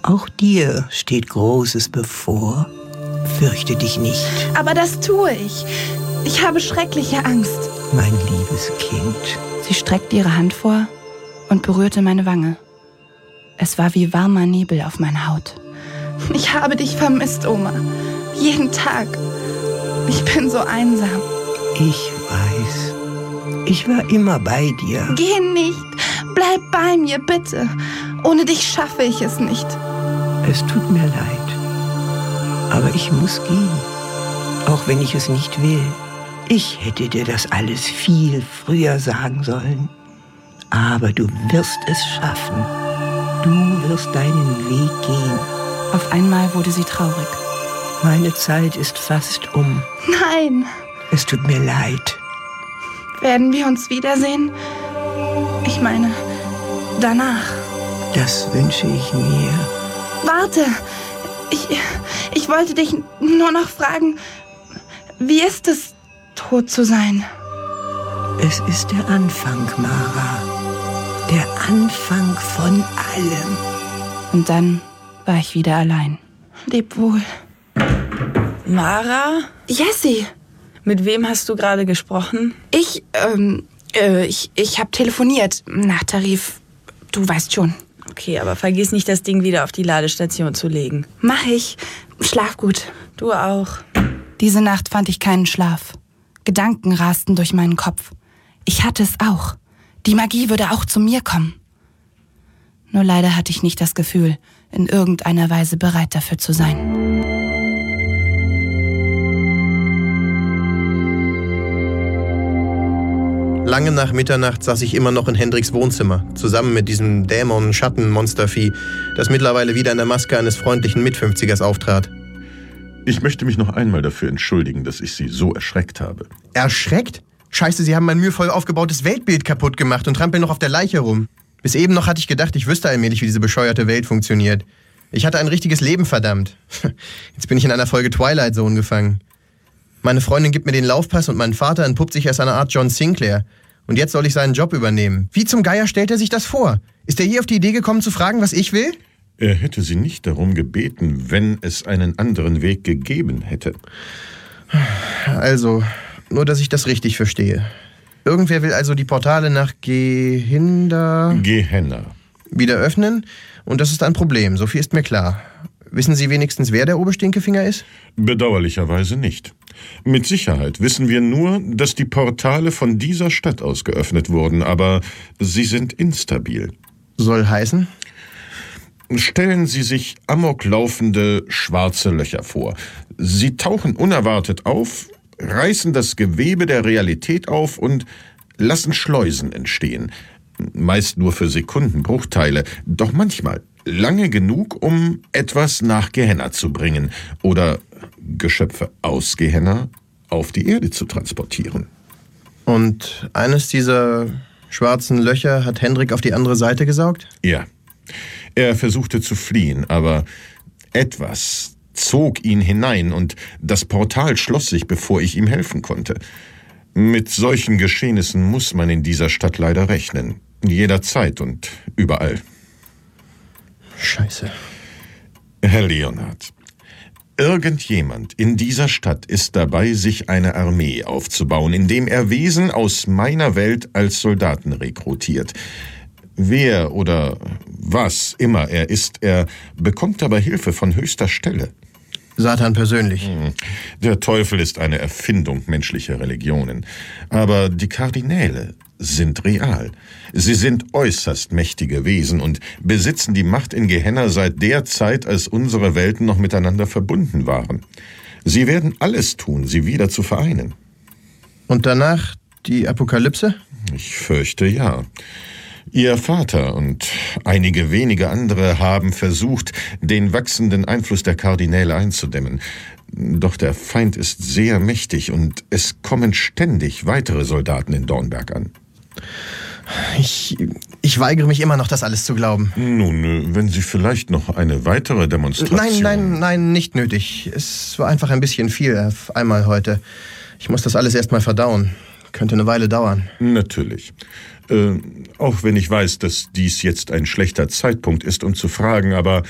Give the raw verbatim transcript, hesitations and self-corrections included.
Auch dir steht Großes bevor. Fürchte dich nicht. Aber das tue ich. Ich habe schreckliche Angst. Mein liebes Kind. Sie streckte ihre Hand vor und berührte meine Wange. Es war wie warmer Nebel auf meiner Haut. Ich habe dich vermisst, Oma. Jeden Tag. Ich bin so einsam. Ich weiß. Ich war immer bei dir. Geh nicht. Bleib bei mir, bitte. Ohne dich schaffe ich es nicht. Es tut mir leid. Aber ich muss gehen. Auch wenn ich es nicht will. Ich hätte dir das alles viel früher sagen sollen. Aber du wirst es schaffen. Du wirst deinen Weg gehen. Auf einmal wurde sie traurig. Meine Zeit ist fast um. Nein. Es tut mir leid. Werden wir uns wiedersehen? Ich meine, danach. Das wünsche ich mir. Warte. Ich, ich wollte dich nur noch fragen, wie ist es, tot zu sein? Es ist der Anfang, Mara. Der Anfang von allem. Und dann war ich wieder allein. Leb wohl. Mara? Jessie. Mit wem hast du gerade gesprochen? Ich, ähm, äh, ich, ich habe telefoniert nach Tarif. Du weißt schon. Okay, aber vergiss nicht, das Ding wieder auf die Ladestation zu legen. Mach ich. Schlaf gut. Du auch. Diese Nacht fand ich keinen Schlaf. Gedanken rasten durch meinen Kopf. Ich hatte es auch. Die Magie würde auch zu mir kommen. Nur leider hatte ich nicht das Gefühl, in irgendeiner Weise bereit dafür zu sein. Lange nach Mitternacht saß ich immer noch in Hendriks Wohnzimmer, zusammen mit diesem Dämon-Schatten-Monstervieh, das mittlerweile wieder in der Maske eines freundlichen Mitfünfzigers auftrat. Ich möchte mich noch einmal dafür entschuldigen, dass ich Sie so erschreckt habe. Erschreckt? Scheiße, Sie haben mein mühevoll aufgebautes Weltbild kaputt gemacht und trampeln noch auf der Leiche rum. Bis eben noch hatte ich gedacht, ich wüsste allmählich, wie diese bescheuerte Welt funktioniert. Ich hatte ein richtiges Leben, verdammt. Jetzt bin ich in einer Folge Twilight Zone gefangen. Meine Freundin gibt mir den Laufpass und mein Vater entpuppt sich als eine Art John Sinclair. Und jetzt soll ich seinen Job übernehmen. Wie zum Geier stellt er sich das vor? Ist er hier auf die Idee gekommen zu fragen, was ich will? Er hätte Sie nicht darum gebeten, wenn es einen anderen Weg gegeben hätte. Also, nur dass ich das richtig verstehe. Irgendwer will also die Portale nach Gehinda... Gehenna. wieder öffnen. Und das ist ein Problem, so viel ist mir klar. Wissen Sie wenigstens, wer der Oberstinkefinger ist? Bedauerlicherweise nicht. Mit Sicherheit wissen wir nur, dass die Portale von dieser Stadt aus geöffnet wurden, aber sie sind instabil. Soll heißen? Stellen Sie sich amoklaufende schwarze Löcher vor. Sie tauchen unerwartet auf, reißen das Gewebe der Realität auf und lassen Schleusen entstehen. Meist nur für Sekundenbruchteile, doch manchmal lange genug, um etwas nach Gehenna zu bringen oder Geschöpfe aus Gehenna auf die Erde zu transportieren. Und eines dieser schwarzen Löcher hat Hendrik auf die andere Seite gesaugt? Ja. Er versuchte zu fliehen, aber etwas zog ihn hinein und das Portal schloss sich, bevor ich ihm helfen konnte. Mit solchen Geschehnissen muss man in dieser Stadt leider rechnen. Jederzeit und überall. Scheiße. Herr Leonard, irgendjemand in dieser Stadt ist dabei, sich eine Armee aufzubauen, indem er Wesen aus meiner Welt als Soldaten rekrutiert. Wer oder was immer er ist, er bekommt dabei Hilfe von höchster Stelle. Satan persönlich. Der Teufel ist eine Erfindung menschlicher Religionen. Aber die Kardinäle sind real. Sie sind äußerst mächtige Wesen und besitzen die Macht in Gehenna seit der Zeit, als unsere Welten noch miteinander verbunden waren. Sie werden alles tun, sie wieder zu vereinen. Und danach die Apokalypse? Ich fürchte ja. Ihr Vater und einige wenige andere haben versucht, den wachsenden Einfluss der Kardinäle einzudämmen. Doch der Feind ist sehr mächtig und es kommen ständig weitere Soldaten in Dornberg an. Ich, ich weigere mich immer noch, das alles zu glauben. Nun, wenn Sie vielleicht noch eine weitere Demonstration... Nein, nein, nein, nicht nötig. Es war einfach ein bisschen viel auf einmal heute. Ich muss das alles erst mal verdauen. Könnte eine Weile dauern. Natürlich. Äh, auch wenn ich weiß, dass dies jetzt ein schlechter Zeitpunkt ist, um zu fragen, aber